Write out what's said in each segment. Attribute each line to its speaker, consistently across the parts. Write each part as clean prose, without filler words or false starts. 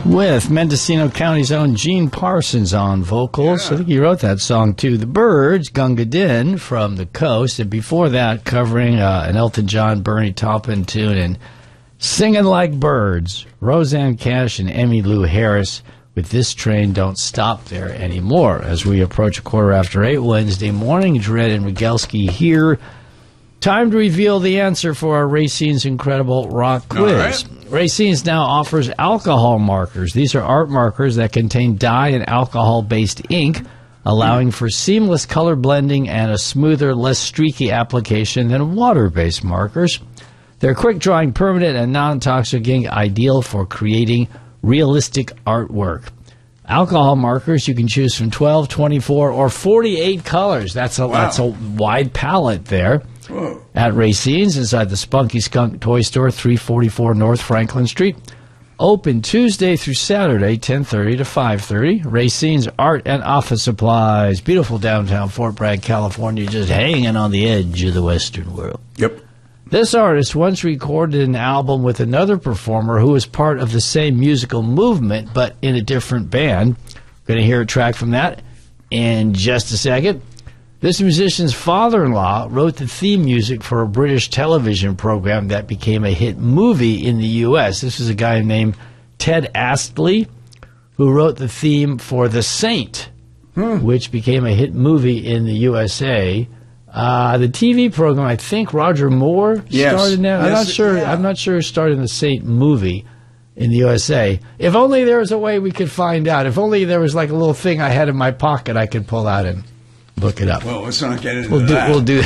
Speaker 1: with Mendocino County's own Gene Parsons on vocals.
Speaker 2: Yeah.
Speaker 1: I think he wrote that song too. The Byrds, Gunga Din from the Coast, and before that, covering an Elton John, Bernie Taupin tune, and Singing Like Birds, Roseanne Cash and Emmylou Harris with This Train Don't Stop There Anymore. As we approach 8:15 Wednesday morning, Dredd and Rogalski here. Time to reveal the answer for our Racine's Incredible Rock Quiz. Racine's now offers alcohol markers. These are art markers that contain dye and alcohol-based ink, allowing for seamless color blending and a smoother, less streaky application than water-based markers. They're quick-drying, permanent, and non-toxic ink, ideal for creating realistic artwork. Alcohol markers, you can choose from 12, 24, or 48 colors. That's a wide palette there.
Speaker 2: Whoa.
Speaker 1: At Racine's inside the Spunky Skunk Toy Store, 344 North Franklin Street. Open Tuesday through Saturday, 10:30 to 5:30. Racine's Art and Office Supplies. Beautiful downtown Fort Bragg, California, just hanging on the edge of the Western world.
Speaker 2: Yep.
Speaker 1: This artist once recorded an album with another performer who was part of the same musical movement, but in a different band. Going to hear a track from that in just a second. This musician's father-in-law wrote the theme music for a British television program that became a hit movie in the U.S. This is a guy named Ted Astley, who wrote the theme for The Saint, which became a hit movie in the USA. The TV program, I think Roger Moore started now. I'm not sure.
Speaker 2: Yeah.
Speaker 1: I'm not sure who started the Saint movie in the USA. If only there was a way we could find out. If only there was like a little thing I had in my pocket I could pull out and look it up.
Speaker 2: Well, let's not get into that.
Speaker 1: We'll do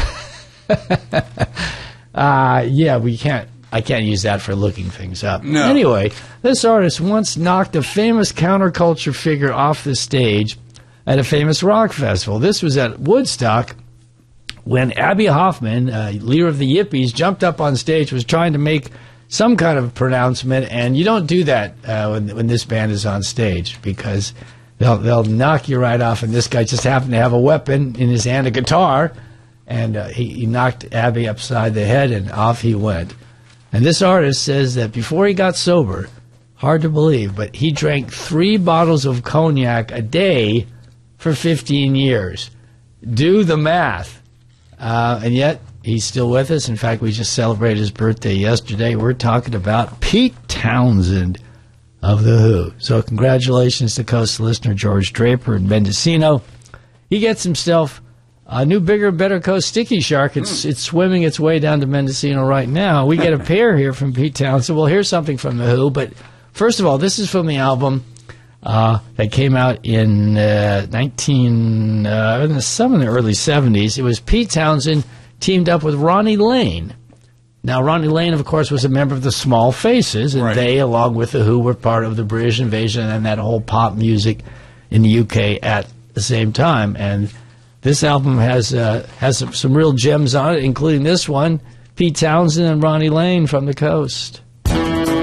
Speaker 1: yeah, we can't. I can't use that for looking things up.
Speaker 2: No.
Speaker 1: Anyway, this artist once knocked a famous counterculture figure off the stage at a famous rock festival. This was at Woodstock when Abby Hoffman, leader of the Yippies, jumped up on stage, was trying to make some kind of pronouncement, and you don't do that when this band is on stage because they'll knock you right off. And this guy just happened to have a weapon in his hand, a guitar, and he knocked Abby upside the head, and off he went. And this artist says that before he got sober, hard to believe, but he drank 3 bottles of cognac a day for 15 years. Do the math. And yet, he's still with us. In fact, we just celebrated his birthday yesterday. We're talking about Pete Townsend of The Who. So congratulations to Coast listener George Draper in Mendocino. He gets himself a new, bigger, better Coast Sticky Shark. It's swimming its way down to Mendocino right now. We get a pair here from Pete Townsend. We'll hear something from The Who. But first of all, this is from the album that came out in some in the early 70s. It was Pete Townsend teamed up with Ronnie Lane. Now, Ronnie Lane, of course, was a member of the Small Faces, and they, along with The Who, were part of the British Invasion and that whole pop music in the UK at the same time. And this album has some real gems on it, including this one, Pete Townsend and Ronnie Lane from the Coast.